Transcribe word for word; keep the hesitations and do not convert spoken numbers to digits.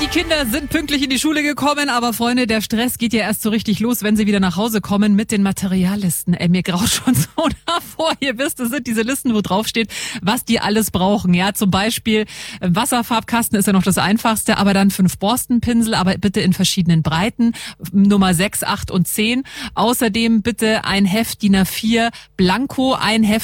Kinder sind pünktlich in die Schule gekommen, aber Freunde, der Stress geht ja erst so richtig los, wenn sie wieder nach Hause kommen mit den Materiallisten. Ey, mir graut schon so davor. Ihr wisst, das sind diese Listen, wo drauf steht, was die alles brauchen. Ja, zum Beispiel Wasserfarbkasten ist ja noch das Einfachste, aber dann fünf Borstenpinsel, aber bitte in verschiedenen Breiten, Nummer sechs, acht und zehn. Außerdem bitte ein Heft D I N A vier Blanko, ein Heft